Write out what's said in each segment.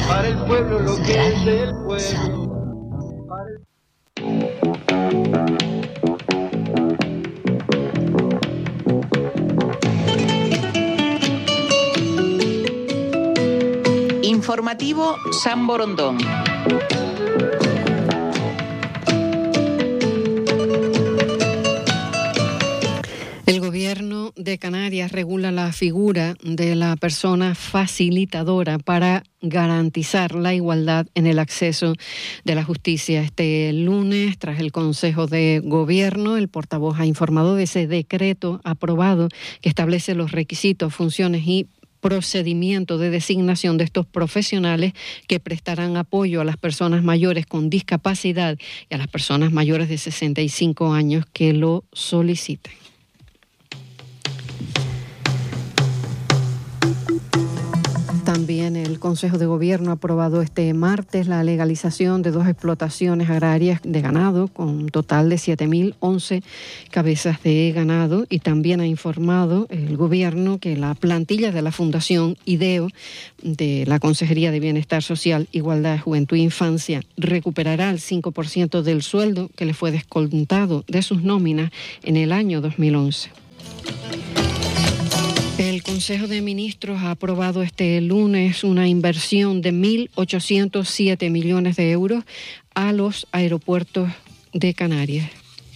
para el pueblo lo que es del pueblo. Informativo San Borondón. El Gobierno de Canarias regula la figura de la persona facilitadora para garantizar la igualdad en el acceso de la justicia. Este lunes, tras el Consejo de Gobierno, el portavoz ha informado de ese decreto aprobado que establece los requisitos, funciones y procedimiento de designación de estos profesionales que prestarán apoyo a las personas mayores con discapacidad y a las personas mayores de 65 años que lo soliciten. También el Consejo de Gobierno ha aprobado este martes la legalización de 2 explotaciones agrarias de ganado con un total de 7.011 cabezas de ganado, y también ha informado el Gobierno que la plantilla de la Fundación IDEO de la Consejería de Bienestar Social, Igualdad, Juventud e Infancia recuperará el 5% del sueldo que le fue descontado de sus nóminas en el año 2011. El Consejo de Ministros ha aprobado este lunes una inversión de 1.807 millones de euros a los aeropuertos de Canarias.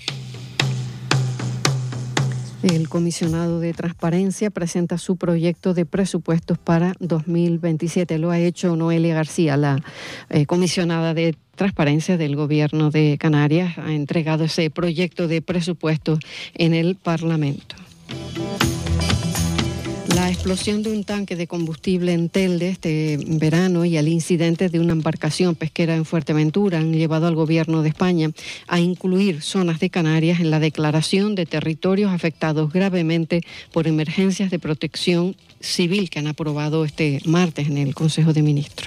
El comisionado de Transparencia presenta su proyecto de presupuestos para 2027. Lo ha hecho Noelia García, la comisionada de Transparencia del Gobierno de Canarias. Ha entregado ese proyecto de presupuestos en el Parlamento. La explosión de un tanque de combustible en Telde este verano y el incidente de una embarcación pesquera en Fuerteventura han llevado al Gobierno de España a incluir zonas de Canarias en la declaración de territorios afectados gravemente por emergencias de protección civil que han aprobado este martes en el Consejo de Ministros.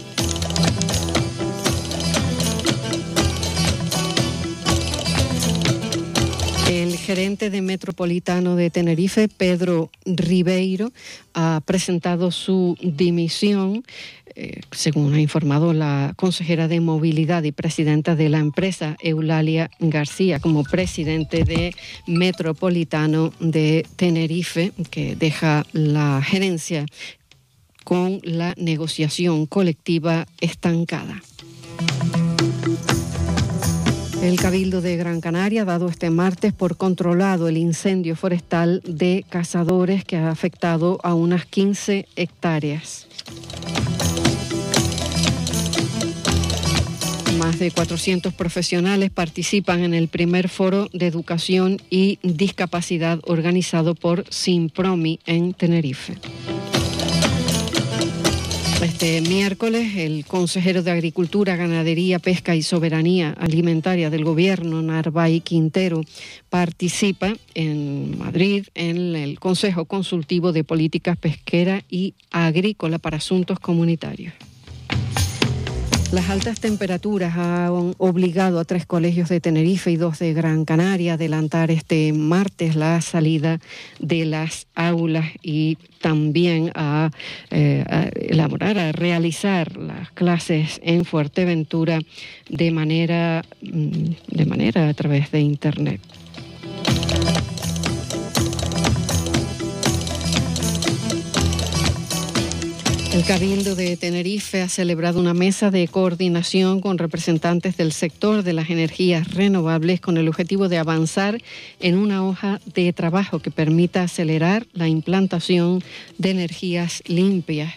El gerente de Metropolitano de Tenerife, Pedro Ribeiro, ha presentado su dimisión, según ha informado la consejera de Movilidad y presidenta de la empresa, Eulalia García, como presidente de Metropolitano de Tenerife, que deja la gerencia con la negociación colectiva estancada. El Cabildo de Gran Canaria ha dado este martes por controlado el incendio forestal de Cazadores que ha afectado a unas 15 hectáreas. Más de 400 profesionales participan en el primer foro de educación y discapacidad organizado por Simpromi en Tenerife. Este miércoles, el consejero de Agricultura, Ganadería, Pesca y Soberanía Alimentaria del Gobierno, Narvay Quintero, participa en Madrid en el Consejo Consultivo de Políticas Pesquera y Agrícola para Asuntos Comunitarios. Las altas temperaturas han obligado a 3 colegios de Tenerife y 2 de Gran Canaria a adelantar este martes la salida de las aulas y también a realizar las clases en Fuerteventura de manera a través de Internet. El Cabildo de Tenerife ha celebrado una mesa de coordinación con representantes del sector de las energías renovables con el objetivo de avanzar en una hoja de trabajo que permita acelerar la implantación de energías limpias.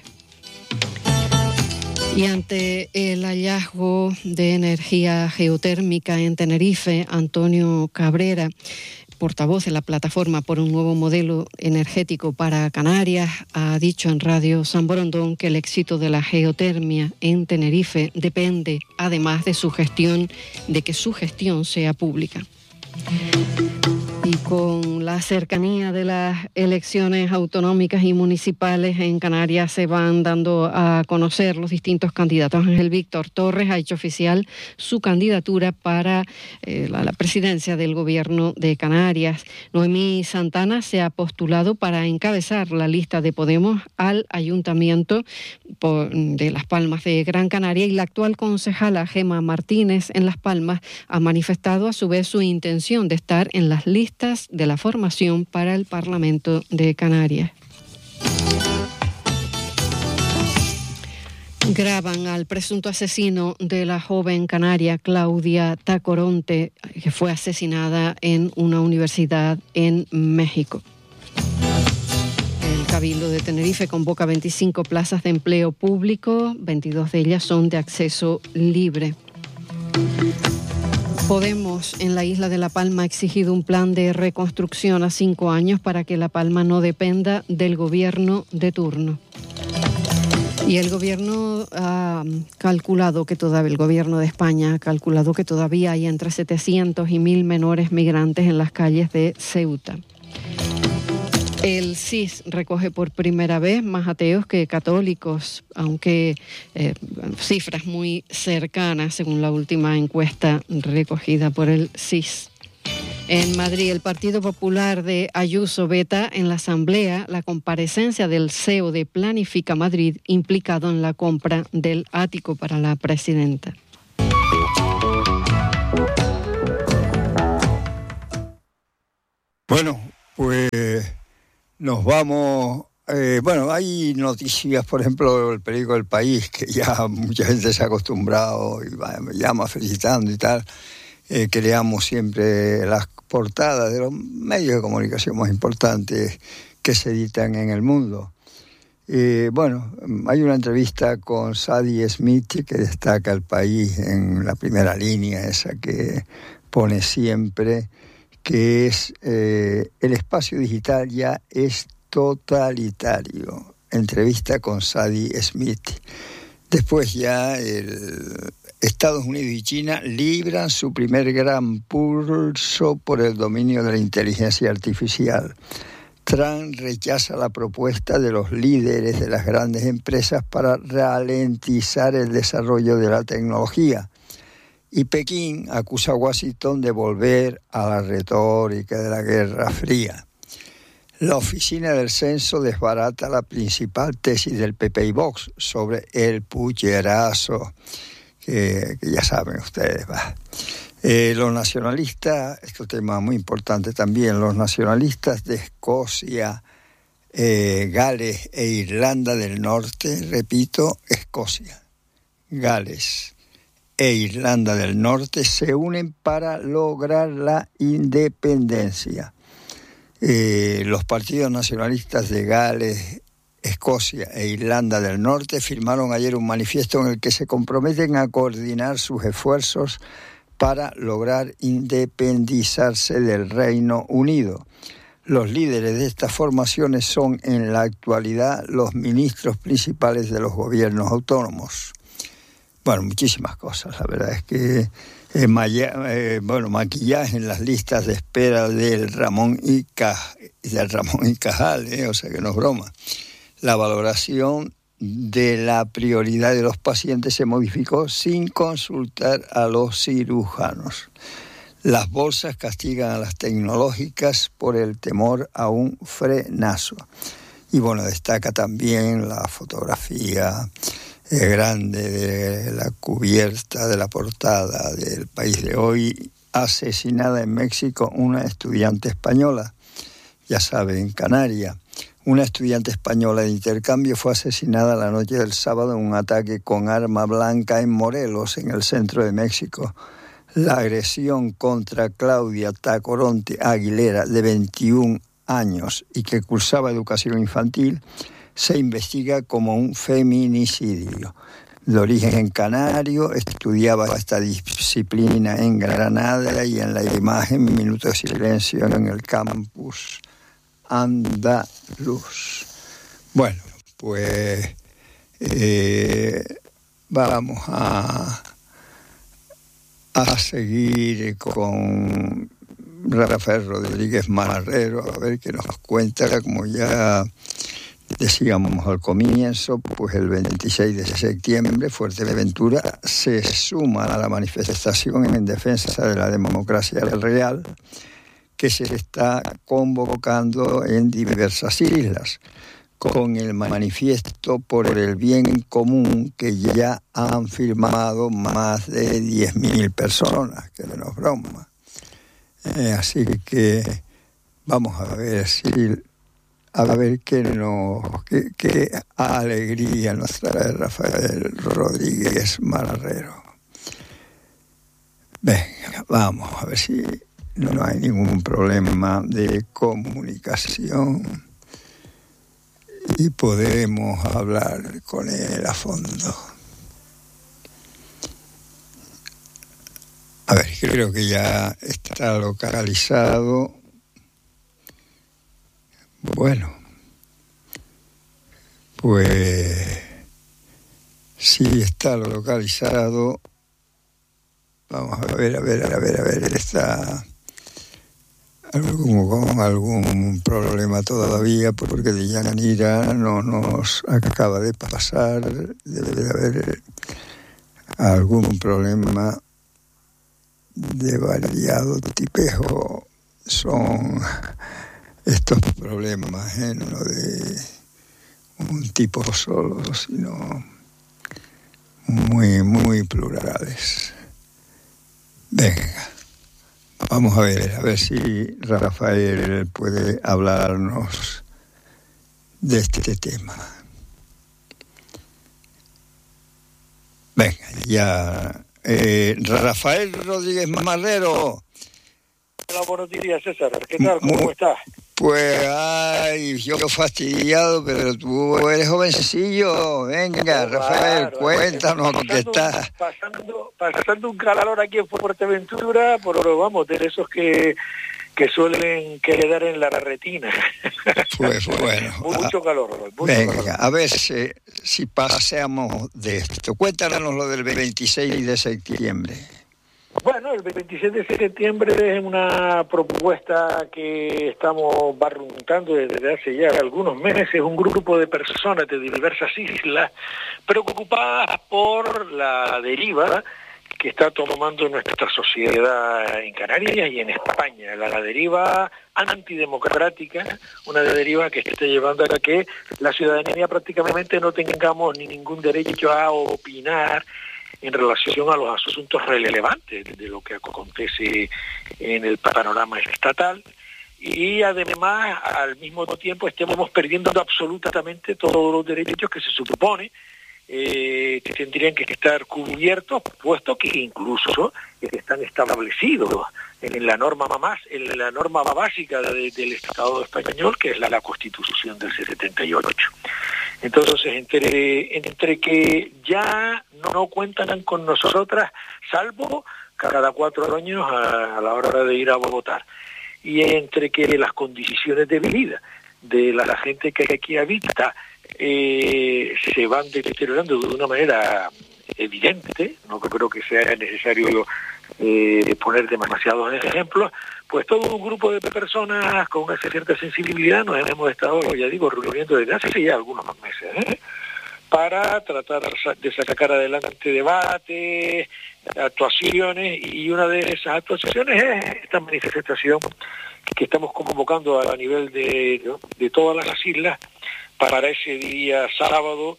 Y ante el hallazgo de energía geotérmica en Tenerife, Antonio Cabrera, portavoz de la Plataforma por un Nuevo Modelo Energético para Canarias, ha dicho en Radio San Borondón que el éxito de la geotermia en Tenerife depende, además de que su gestión sea pública. Con la cercanía de las elecciones autonómicas y municipales en Canarias se van dando a conocer los distintos candidatos. Ángel Víctor Torres ha hecho oficial su candidatura para la presidencia del Gobierno de Canarias. Noemí Santana se ha postulado para encabezar la lista de Podemos al Ayuntamiento de Las Palmas de Gran Canaria, y la actual concejala Gemma Martínez en Las Palmas ha manifestado a su vez su intención de estar en las listas de la formación para el Parlamento de Canarias. Graban al presunto asesino de la joven canaria Claudia Tacoronte, que fue asesinada en una universidad en México. El Cabildo de Tenerife convoca 25 plazas de empleo público, 22 de ellas son de acceso libre. Podemos en la isla de La Palma ha exigido un plan de reconstrucción a 5 años para que La Palma no dependa del gobierno de turno. Y el gobierno ha calculado que el gobierno de España ha calculado que todavía hay entre 700 y 1.000 menores migrantes en las calles de Ceuta. El CIS recoge por primera vez más ateos que católicos, aunque cifras muy cercanas según la última encuesta recogida por el CIS. En Madrid, el Partido Popular de Ayuso veta en la Asamblea la comparecencia del CEO de Planifica Madrid implicado en la compra del ático para la presidenta. Bueno, pues nos vamos. Hay noticias, por ejemplo, el periódico El País, que ya mucha gente se ha acostumbrado y me llama felicitando y tal, que leamos siempre las portadas de los medios de comunicación más importantes que se editan en el mundo. Hay una entrevista con Sadie Smith que destaca El País en la primera línea, esa que pone siempre, que es el espacio digital ya es totalitario. Entrevista con Sadie Smith. Después ya Estados Unidos y China libran su primer gran pulso por el dominio de la inteligencia artificial. Trump rechaza la propuesta de los líderes de las grandes empresas para ralentizar el desarrollo de la tecnología. Y Pekín acusa a Washington de volver a la retórica de la Guerra Fría. La Oficina del Censo desbarata la principal tesis del PP y Vox sobre el pucherazo, que ya saben ustedes. Los nacionalistas, este tema muy importante también, los nacionalistas de Escocia, Gales e Irlanda del Norte, repito, Escocia, Gales e Irlanda del Norte se unen para lograr la independencia. Los partidos nacionalistas de Gales, Escocia e Irlanda del Norte firmaron ayer un manifiesto en el que se comprometen a coordinar sus esfuerzos para lograr independizarse del Reino Unido. Los líderes de estas formaciones son en la actualidad los ministros principales de los gobiernos autónomos. Bueno, muchísimas cosas. La verdad es que maquillaje en las listas de espera del Ramón y Cajal, o sea que no es broma. La valoración de la prioridad de los pacientes se modificó sin consultar a los cirujanos. Las bolsas castigan a las tecnológicas por el temor a un frenazo. Y destaca también la fotografía grande de la cubierta de la portada del País de hoy. Asesinada en México una estudiante española, ya saben, en Canarias. Una estudiante española de intercambio fue asesinada la noche del sábado en un ataque con arma blanca en Morelos, en el centro de México. La agresión contra Claudia Tacoronte Aguilera, de 21 años y que cursaba educación infantil, se investiga como un feminicidio. De origen canario, estudiaba esta disciplina en Granada y en la imagen Minuto de Silencio en el campus andaluz. Bueno, pues vamos a seguir con Rafael Rodríguez Marrero, a ver qué nos cuenta. Como ya decíamos al comienzo, pues el 26 de septiembre Fuerteventura se suma a la manifestación en defensa de la democracia real que se está convocando en diversas islas, con el manifiesto por el bien común que ya han firmado más de 10.000 personas, que no es broma. Así que vamos a ver qué alegría nos trae Rafael Rodríguez Marrero. Venga, vamos a ver si no hay ningún problema de comunicación y podemos hablar con él a fondo. A ver, creo que ya está localizado. Bueno, pues sí está localizado. Vamos a ver, está con algún problema todavía, porque de Yanira no nos acaba de pasar. Debe de haber algún problema de variado tipejo. Son estos problemas, no de un tipo solo, sino muy, muy plurales. Venga, vamos a ver si Rafael puede hablarnos de este tema. Venga, ya. Rafael Rodríguez Marrero. Hola, buenos días, César. ¿Qué tal? ¿Cómo estás? Pues, yo fastidiado, pero tú eres jovencillo. Venga, claro, Rafael, cuéntanos qué está. Pasando un calor aquí en Fuerteventura, pero vamos, de esos que suelen quedar en la retina. Pues bueno. Mucho calor. Venga, calor. A ver si paseamos de esto. Cuéntanos lo del 26 de septiembre. Bueno, el 26 de septiembre es una propuesta que estamos barruntando desde hace ya algunos meses. Es un grupo de personas de diversas islas preocupadas por la deriva que está tomando nuestra sociedad en Canarias y en España, la deriva antidemocrática, una deriva que está llevando a que la ciudadanía prácticamente no tengamos ni ningún derecho a opinar en relación a los asuntos relevantes de lo que acontece en el panorama estatal, y además al mismo tiempo estemos perdiendo absolutamente todos los derechos que se supone que tendrían que estar cubiertos, puesto que incluso están establecidos en la norma básica del Estado español, que es la Constitución del 78. Entonces, entre que ya no cuentan con nosotras, salvo cada 4 años a la hora de ir a votar, y entre que las condiciones de vida de la gente que aquí habita se van deteriorando de una manera evidente, no creo que sea necesario poner demasiados ejemplos, pues todo un grupo de personas con una cierta sensibilidad nos hemos estado, ya digo, reuniendo desde hace ya algunos meses, para tratar de sacar adelante debates, actuaciones, y una de esas actuaciones es esta manifestación que estamos convocando a nivel de todas las islas para ese día sábado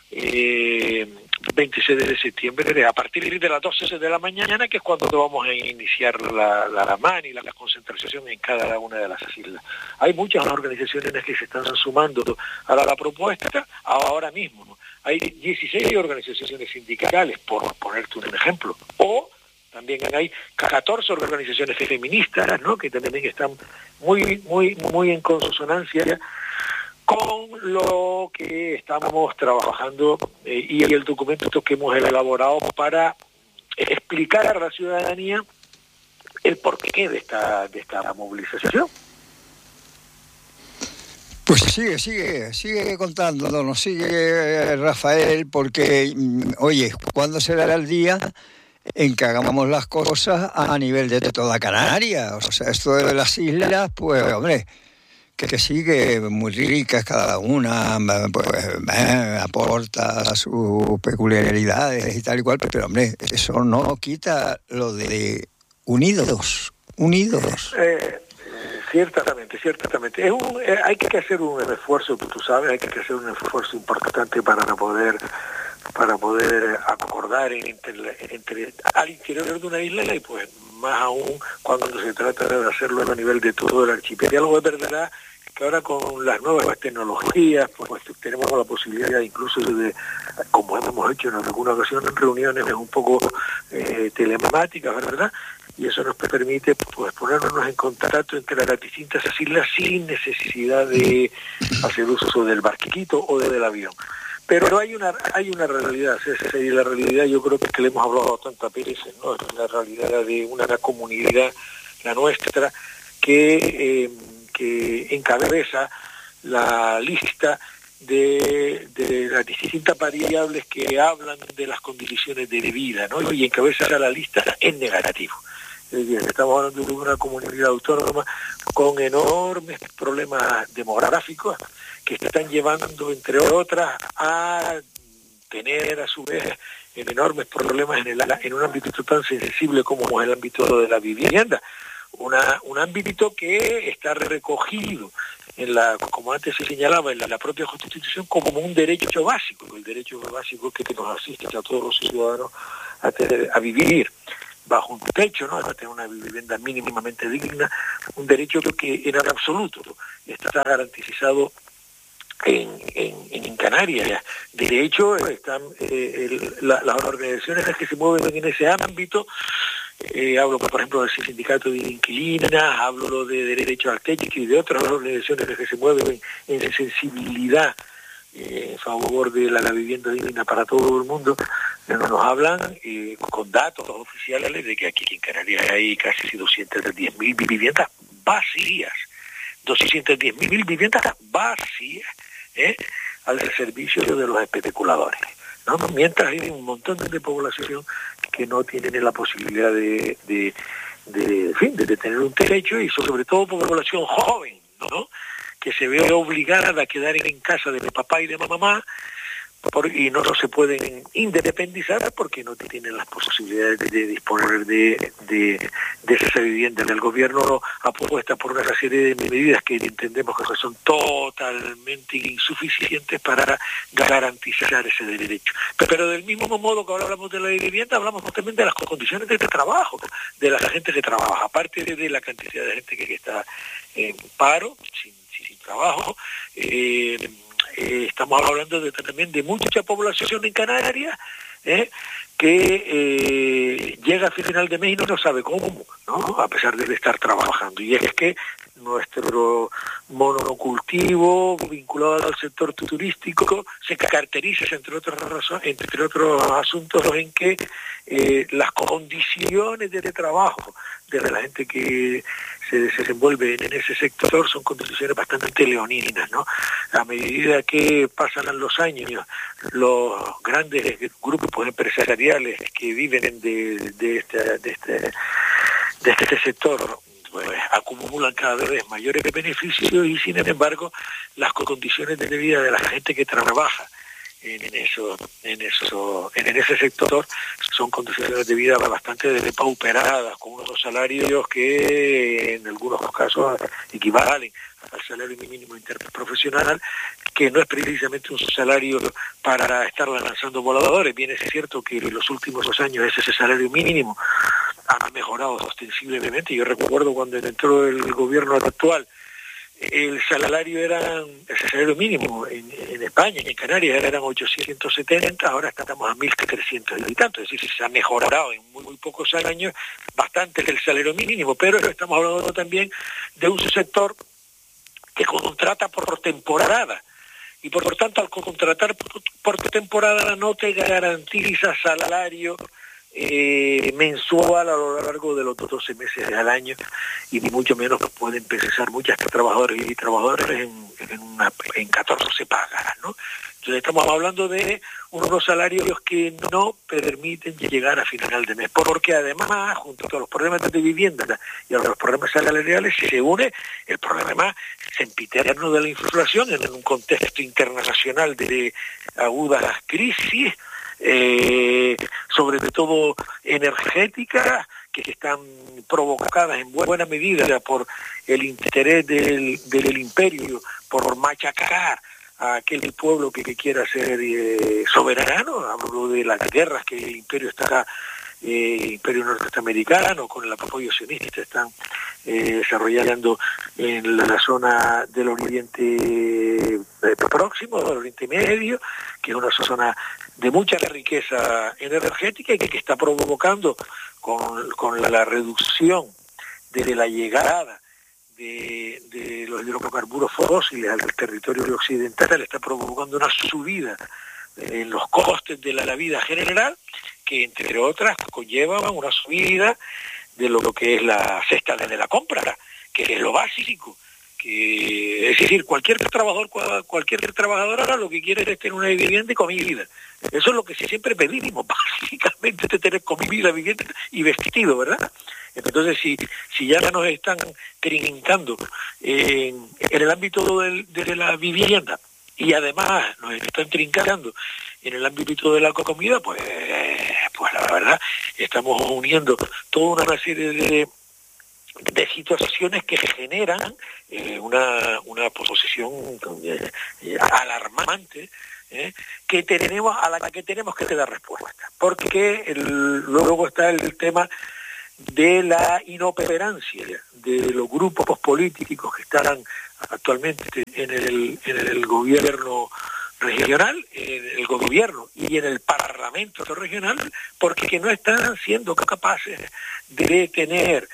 26 de septiembre, a partir de las 12 de la mañana, que es cuando vamos a iniciar la MAN y la concentración en cada una de las islas. Hay muchas organizaciones que se están sumando a la propuesta ahora mismo, ¿no? Hay 16 organizaciones sindicales, por ponerte un ejemplo, o también hay 14 organizaciones feministas, ¿no?, que también están muy en consonancia con lo que estamos trabajando y el documento que hemos elaborado para explicar a la ciudadanía el porqué de esta movilización. Pues sigue contándonos, sigue Rafael, porque, oye, ¿cuándo será el día en que hagamos las cosas a nivel de toda Canarias. O sea, esto de las islas, pues, hombre, que sí, que muy ricas cada una, pues aporta sus peculiaridades y tal y cual, pero hombre, eso no quita lo de unidos. Ciertamente. Hay que hacer un esfuerzo, tú sabes, hay que hacer un esfuerzo importante para poder acordar al interior de una isla, y pues más aún cuando se trata de hacerlo a nivel de todo el archipiélago. Es verdad que ahora con las nuevas tecnologías pues tenemos la posibilidad incluso de, como hemos hecho en alguna ocasión, en reuniones un poco telemáticas, ¿verdad? Y eso nos permite pues ponernos en contacto entre las distintas islas sin necesidad de hacer uso del barquito o del avión. Pero hay una realidad, y la realidad yo creo que le hemos hablado tantas veces, ¿no? Es la realidad de una comunidad, la nuestra, que encabeza la lista de las distintas variables que hablan de las condiciones de vida, ¿no? Y encabeza la lista en negativo. Es decir, estamos hablando de una comunidad autónoma con enormes problemas demográficos que están llevando, entre otras, a tener a su vez enormes problemas en un ámbito tan sensible como es el ámbito de la vivienda. Un ámbito que está recogido como antes se señalaba, en la propia Constitución como un derecho básico, el derecho básico que nos asiste a todos los ciudadanos a vivir bajo un techo, ¿no? A tener una vivienda mínimamente digna, un derecho que en absoluto está garantizado en Canarias. De hecho, están las organizaciones que se mueven en ese ámbito. Hablo, por ejemplo, del sindicato de inquilinas, hablo de derecho al techo y de otras organizaciones que se mueven en sensibilidad en favor de la vivienda digna para todo el mundo. Nos hablan con datos oficiales de que aquí en Canarias hay casi 210.000 viviendas vacías. 210.000 viviendas vacías, al servicio de los especuladores, ¿no? Mientras hay un montón de población que no tienen la posibilidad de tener un techo, y sobre todo población joven, ¿no? Que se ve obligada a quedar en casa de papá y de mamá y no se pueden independizar porque no tienen las posibilidades de disponer de esa vivienda. El gobierno apuesta por una serie de medidas que entendemos que son totalmente insuficientes para garantizar ese derecho. Pero del mismo modo que ahora hablamos de la vivienda, hablamos también de las condiciones de trabajo, de la gente que trabaja, aparte de la cantidad de gente que está en paro, sin trabajo. Estamos hablando también de mucha población en Canarias que llega a final de mes y no sabe cómo, ¿no? A pesar de estar trabajando. Y es que nuestro monocultivo vinculado al sector turístico se caracteriza, entre otros asuntos, en que las condiciones de trabajo de la gente que se desenvuelve en ese sector son condiciones bastante leoninas, ¿no? A medida que pasan los años, los grandes grupos empresariales que viven de este sector pues acumulan cada vez mayores beneficios, y sin embargo las condiciones de vida de la gente que trabaja en ese sector son condiciones de vida bastante depauperadas, con unos salarios que en algunos casos equivalen al salario mínimo interprofesional, que no es precisamente un salario para estar lanzando voladores. Bien, es cierto que en los últimos 2 años ese salario mínimo ha mejorado ostensiblemente. Yo recuerdo cuando entró el gobierno actual, el salario mínimo en España, en Canarias, eran 870, ahora estamos a 1.300 y tanto. Es decir, se ha mejorado en muy pocos años bastante el salario mínimo, pero estamos hablando también de un sector que contrata por temporada, y por tanto al contratar por temporada no te garantiza salario mensual a lo largo de los 12 meses del año, y ni mucho menos pueden pensar muchas trabajadoras y trabajadores en 14 pagas, ¿no? Entonces estamos hablando de unos salarios que no permiten llegar a final de mes, porque además, junto a los problemas de vivienda y a los problemas salariales, se une el problema sempiterno de la inflación en un contexto internacional de agudas crisis, sobre todo energéticas, que están provocadas en buena medida por el interés del imperio por machacar a aquel pueblo que quiera ser soberano. Hablo de las guerras que el imperio imperio norteamericano con el apoyo sionista están desarrollando en la zona del Oriente Próximo, del Oriente Medio, que es una zona de mucha riqueza energética y que está provocando con la reducción de la llegada de los hidrocarburos fósiles al territorio occidental, está provocando una subida en los costes de la vida general, que entre otras conlleva una subida de lo que es la cesta de la compra, que es lo básico. Es decir, cualquier trabajadora lo que quiere es tener una vivienda y comida. Eso es lo que siempre pedimos, básicamente, de tener comida, vivienda y vestido, ¿verdad? Entonces, si ya nos están trincando en el ámbito de la vivienda, y además nos están trincando en el ámbito de la comida, pues la verdad, estamos uniendo toda una serie de situaciones que generan una posición alarmante, a la que tenemos que dar respuesta. Porque luego está el tema de la inoperancia de los grupos políticos que están actualmente en el gobierno regional, en el gobierno y en el parlamento regional, porque no están siendo capaces de tener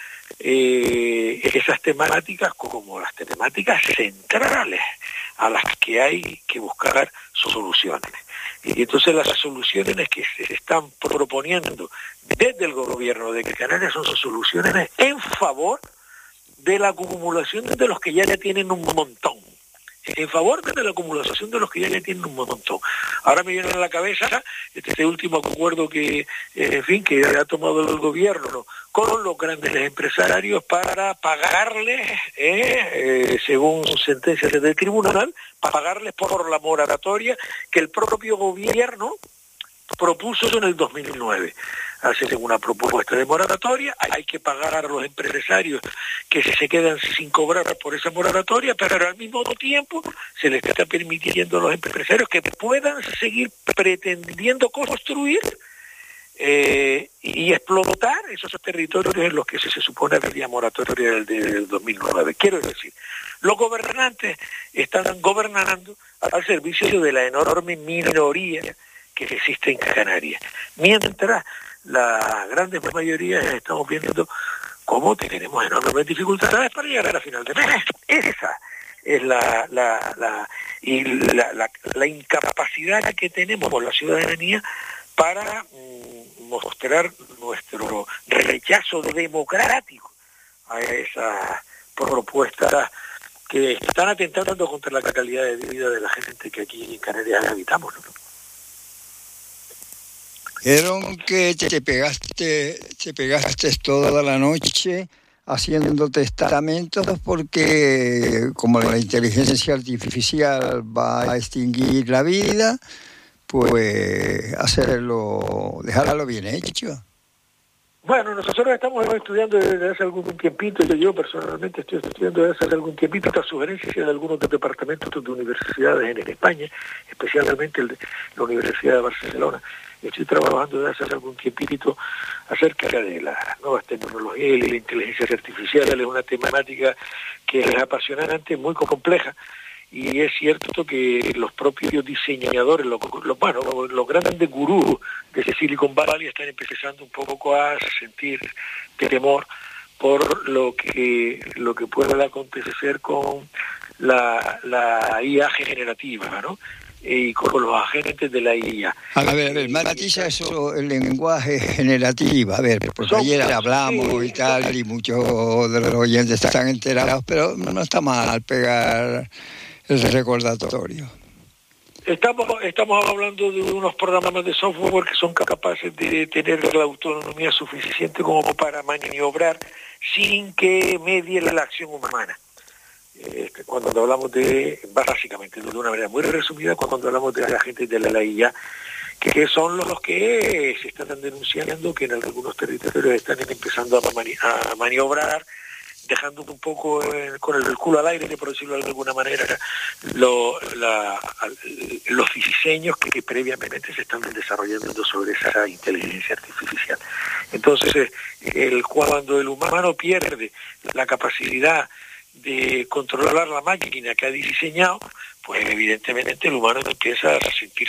esas temáticas como las temáticas centrales a las que hay que buscar soluciones. Y entonces las soluciones que se están proponiendo desde el gobierno de Canarias son soluciones en favor de la acumulación de los que ya tienen un montón. En favor de la acumulación de los que ya tienen un montón. Ahora me viene a la cabeza este último acuerdo que ha tomado el gobierno con los grandes empresarios para pagarles, según sentencias del tribunal, pagarles por la moratoria que el propio gobierno propuso en el 2009. Hacen una propuesta de moratoria, hay que pagar a los empresarios que se quedan sin cobrar por esa moratoria, pero al mismo tiempo se les está permitiendo a los empresarios que puedan seguir pretendiendo construir y explotar esos territorios en los que se supone que había moratoria del 2009. Quiero decir, los gobernantes están gobernando al servicio de la enorme minoría que existe en Canarias, mientras las grandes mayorías estamos viendo cómo tenemos enormes dificultades para llegar a final de mes. Esa es la incapacidad que tenemos por la ciudadanía para mostrar nuestro rechazo democrático a esas propuestas que están atentando contra la calidad de vida de la gente que aquí en Canarias habitamos, ¿no? Dijeron que te pegaste toda la noche haciendo testamentos porque como la inteligencia artificial va a extinguir la vida, pues dejarlo bien hecho. Bueno, nosotros estamos estudiando desde hace algún tiempito, yo personalmente estoy estudiando desde hace algún tiempito estas sugerencias de algunos departamentos de universidades en España, especialmente la Universidad de Barcelona. Estoy trabajando desde hace algún tiempito acerca de las nuevas tecnologías y la inteligencia artificial. Es una temática que es apasionante, muy compleja, y es cierto que los propios diseñadores, los grandes gurús de Silicon Valley están empezando un poco a sentir temor por lo que pueda acontecer con la IA generativa, ¿no? y con los agentes de la IA. A ver, matiza eso, el lenguaje generativo, a ver, porque ayer hablamos y tal, y muchos de los oyentes están enterados, pero no está mal pegar el recordatorio. Estamos hablando de unos programas de software que son capaces de tener la autonomía suficiente como para maniobrar sin que medie la acción humana. Cuando hablamos básicamente, de una manera muy resumida, cuando hablamos de agentes de la IA, que son los que se están denunciando que en algunos territorios están empezando a maniobrar, dejando un poco con el culo al aire, por decirlo de alguna manera, los diseños que previamente se están desarrollando sobre esa inteligencia artificial. Entonces, cuando el humano pierde la capacidad de controlar la máquina que ha diseñado, pues evidentemente el humano empieza a sentir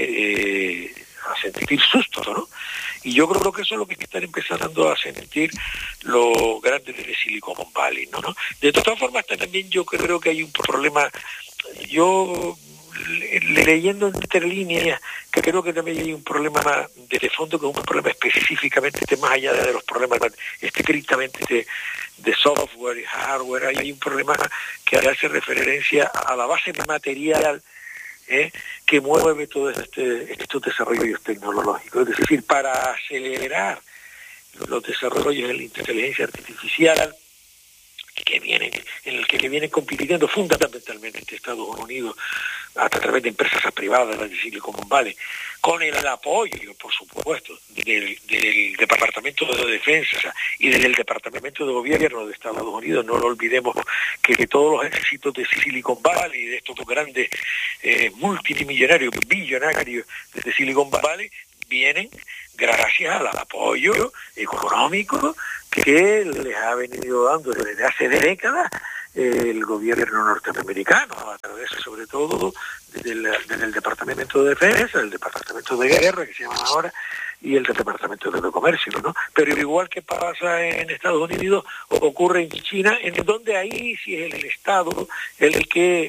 susto, ¿no? Y yo creo que eso es lo que están empezando a sentir los grandes de Silicon Valley, ¿no? De todas formas, también yo creo que hay un problema. Yo, leyendo entre líneas, creo que también hay un problema de fondo, que es un problema específicamente más allá de los problemas estrictamente de software y hardware. Hay un problema que hace referencia a la base de material que mueve todos estos desarrollos tecnológicos. Es decir, para acelerar los desarrollos de la inteligencia artificial que vienen compitiendo fundamentalmente Estados Unidos a través de empresas privadas de Silicon Valley, con el apoyo, por supuesto, del Departamento de Defensa y del Departamento de Gobierno de Estados Unidos. No lo olvidemos que todos los éxitos de Silicon Valley, de estos grandes multimillonarios, billonarios de Silicon Valley, vienen gracias al apoyo económico que les ha venido dando desde hace décadas el gobierno norteamericano, a través sobre todo del Departamento de Defensa, el Departamento de Guerra, que se llama ahora, y el Departamento de Comercio, ¿no? Pero igual que pasa en Estados Unidos, ocurre en China, en donde ahí sí es el Estado el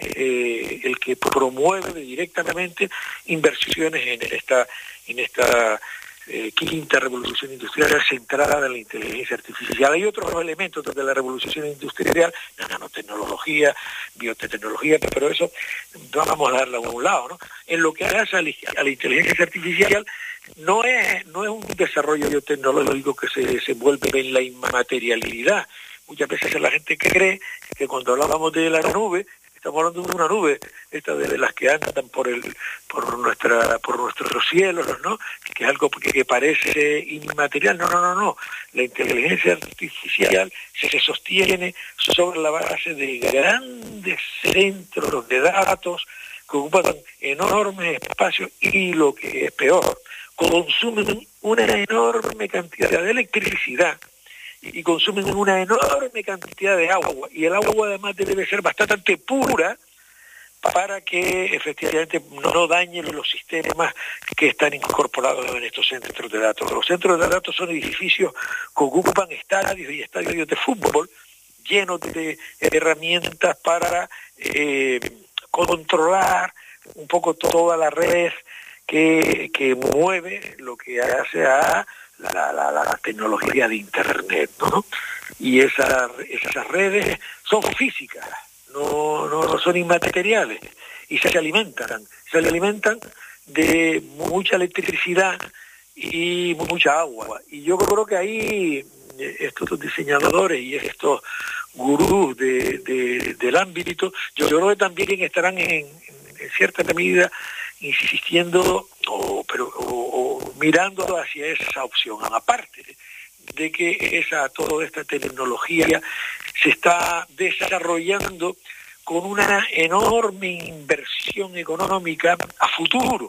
que promueve directamente inversiones en esta quinta revolución industrial centrada en la inteligencia artificial. Hay otros elementos de la revolución industrial, la nanotecnología, biotecnología, pero eso vamos a darle a un lado, ¿no? En lo que hace a la inteligencia artificial, no es un desarrollo tecnológico que se vuelve en la inmaterialidad. Muchas veces la gente cree que cuando hablamos de la nube, estamos hablando de una nube, esta de las que andan por nuestros cielos, ¿no? Que es algo que parece inmaterial. No. La inteligencia artificial se sostiene sobre la base de grandes centros de datos que ocupan enormes espacios y, lo que es peor, consumen una enorme cantidad de electricidad y consumen una enorme cantidad de agua, y el agua además debe ser bastante pura para que efectivamente no dañen los sistemas que están incorporados en estos centros de datos. Los centros de datos son edificios que ocupan estadios y estadios de fútbol llenos de herramientas para controlar un poco toda la red que mueve lo que hace a la tecnología de Internet, ¿no? Y esas redes son físicas, no son inmateriales, y se alimentan de mucha electricidad y mucha agua. Y yo creo que ahí estos diseñadores y estos gurús del ámbito, yo creo que también estarán en cierta medida insistiendo o mirando hacia esa opción, aparte de que toda esta tecnología se está desarrollando con una enorme inversión económica a futuro,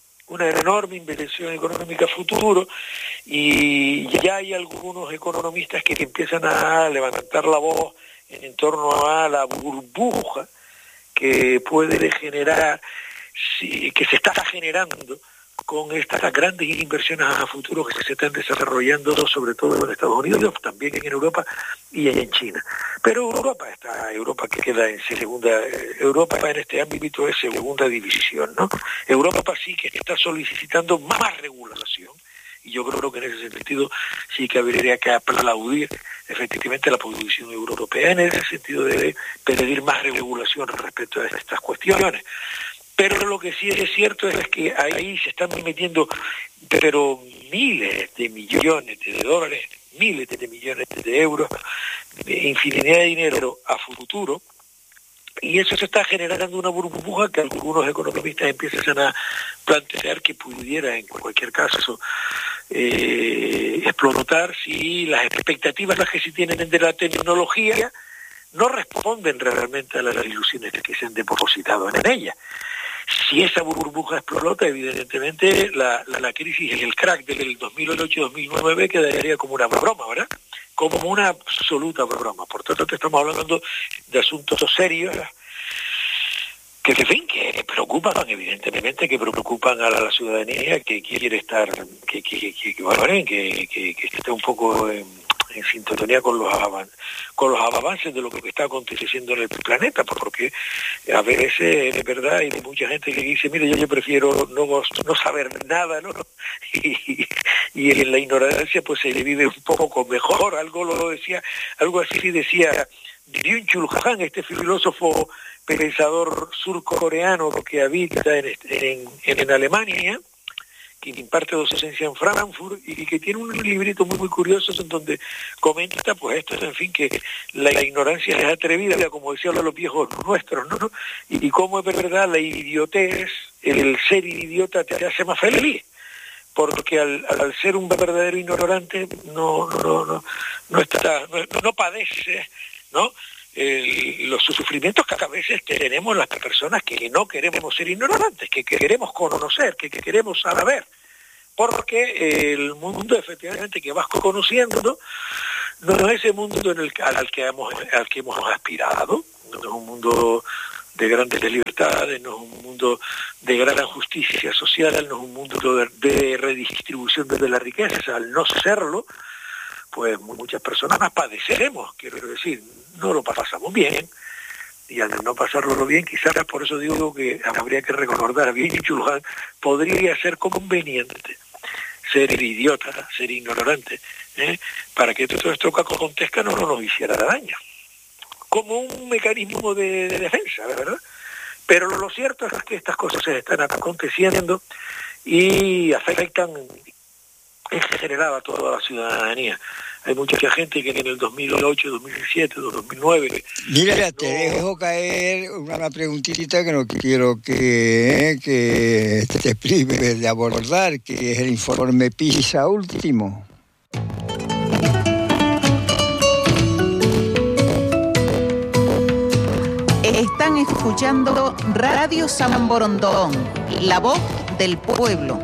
y ya hay algunos economistas que empiezan a levantar la voz en torno a la burbuja que puede generar, que se está generando con estas grandes inversiones a futuro que se están desarrollando sobre todo en Estados Unidos, también en Europa y en China. Pero Europa que queda en segunda, Europa en este ámbito es segunda división, ¿no? Europa sí que está solicitando más regulación, y yo creo que en ese sentido sí que habría que aplaudir efectivamente la posición europea en ese sentido de pedir más regulación respecto a estas cuestiones. Pero lo que sí es cierto es que ahí se están metiendo pero miles de millones de dólares, miles de millones de euros, infinidad de dinero a futuro, y eso se está generando una burbuja que algunos economistas empiezan a plantear que pudiera en cualquier caso explotar si las expectativas que se tienen de la tecnología no responden realmente a las ilusiones que se han depositado en ella. Si esa burbuja explota, evidentemente la crisis y el crack del 2008-2009 quedaría como una broma, ¿verdad? Como una absoluta broma. Por tanto, estamos hablando de asuntos serios que, en fin, que preocupan, evidentemente, que preocupan a la ciudadanía que quiere estar, que esté un poco en sintonía con los avances de lo que está aconteciendo en el planeta, porque a veces es verdad, hay mucha gente que dice, mire, yo prefiero no saber nada, ¿no? Y en la ignorancia pues se le vive un poco mejor. Algo así decía Byung-Chul Han, este filósofo pensador surcoreano que habita en Alemania, que imparte docencia en Frankfurt y que tiene un librito muy curioso en donde comenta pues esto, en fin, que la ignorancia es atrevida, como decían los viejos nuestros, ¿no? Y cómo es verdad la idiotez, el ser idiota te hace más feliz, porque al ser un verdadero ignorante no padece, ¿no? Los sufrimientos que a veces tenemos las personas que no queremos ser ignorantes, que queremos conocer, que queremos saber, porque el mundo efectivamente que vas conociendo no es ese mundo al que hemos aspirado, no es un mundo de grandes libertades, no es un mundo de gran justicia social, no es un mundo de redistribución de la riqueza. Al no serlo, pues muchas personas más padeceremos, quiero decir, no lo pasamos bien, y al no pasarlo bien, quizás por eso digo que habría que recordar bien, Byung-Chul Han, podría ser conveniente ser idiota, ser ignorante, para que todo esto que acontezca no nos hiciera daño, como un mecanismo de defensa, ¿verdad? Pero lo cierto es que estas cosas se están aconteciendo y afectan en general a toda la ciudadanía. Hay mucha gente que en el 2008, 2007, 2009... Mira, te dejo caer una preguntita que no quiero que te prives de abordar, que es el informe PISA último. Están escuchando Radio San Borondón, la voz del pueblo.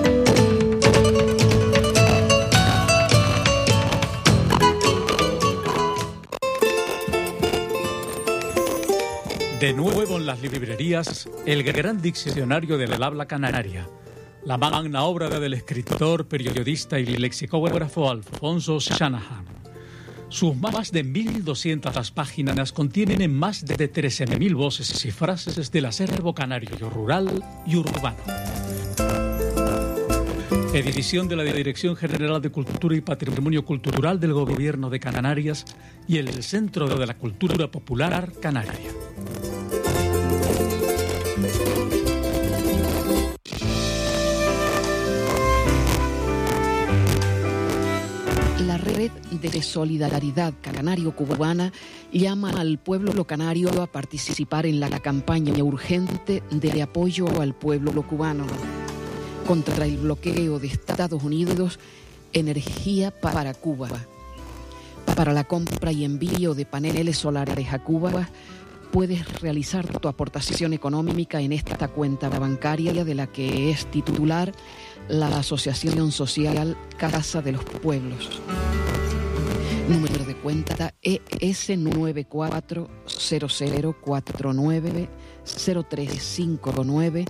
De nuevo en las librerías, el gran diccionario del habla canaria, la magna obra del escritor, periodista y lexicógrafo Alfonso Shanahan. Sus más de 1.200 páginas contienen más de 13.000 voces y frases del acervo canario rural y urbano. Edición de la Dirección General de Cultura y Patrimonio Cultural del Gobierno de Canarias y el Centro de la Cultura Popular Canaria. La Red de Solidaridad Canario-Cubana llama al pueblo canario a participar en la campaña urgente de apoyo al pueblo cubano contra el bloqueo de Estados Unidos, Energía para Cuba. Para la compra y envío de paneles solares a Cuba, puedes realizar tu aportación económica en esta cuenta bancaria de la que es titular la Asociación Social Casa de los Pueblos. Número de cuenta ES 9400490359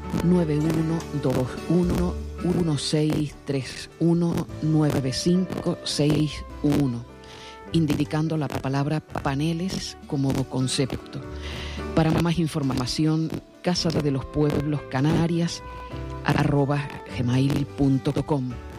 9121 1631 9561. indicando la palabra paneles como concepto. Para más información, casadelospuebloscanarias@gmail.com.